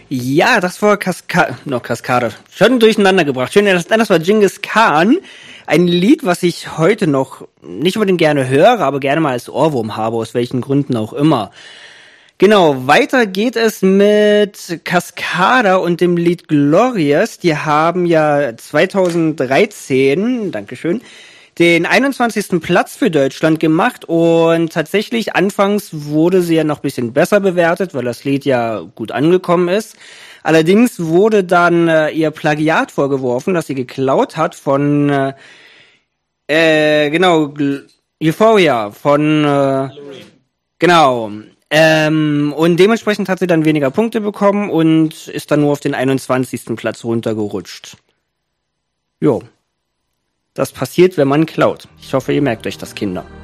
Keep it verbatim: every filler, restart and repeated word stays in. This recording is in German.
Ja, das war Kaskade, no, Kaskade, schon durcheinander gebracht. Schön, das, das war Genghis Khan. Ein Lied, was ich heute noch nicht unbedingt gerne höre, aber gerne mal als Ohrwurm habe, aus welchen Gründen auch immer. Genau, weiter geht es mit Cascada und dem Lied Glorious. Die haben ja zweitausenddreizehn, Dankeschön, den einundzwanzigsten Platz für Deutschland gemacht und tatsächlich anfangs wurde sie ja noch ein bisschen besser bewertet, weil das Lied ja gut angekommen ist. Allerdings wurde dann äh, ihr Plagiat vorgeworfen, dass sie geklaut hat von äh, äh genau Gl- Euphoria von äh, genau ähm, und dementsprechend hat sie dann weniger Punkte bekommen und ist dann nur auf den einundzwanzigsten Platz runtergerutscht. Jo. Das passiert, wenn man klaut. Ich hoffe, ihr merkt euch das, Kinder.